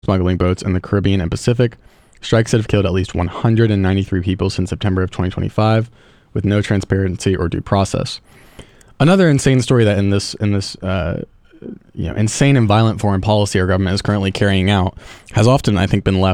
smuggling boats in the Caribbean and Pacific. Strikes that have killed at least 193 people since September of 2025, with no transparency or due process. Another insane story that in this insane and violent foreign policy our government is currently carrying out has often, I think, been left